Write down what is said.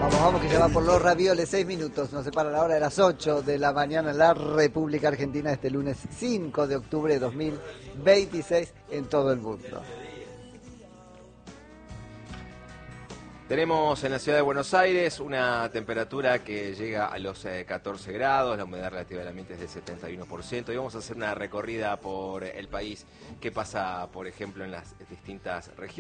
Vamos, que ya va por los ravioles, 6 minutos, nos separa la hora de las 8 de la mañana en la República Argentina, este lunes 5 de octubre de 2026 en todo el mundo. Tenemos en la ciudad de Buenos Aires una temperatura que llega a los 14 grados, la humedad relativa del ambiente es del 71% y vamos a hacer una recorrida por el país que pasa, por ejemplo, en las distintas regiones.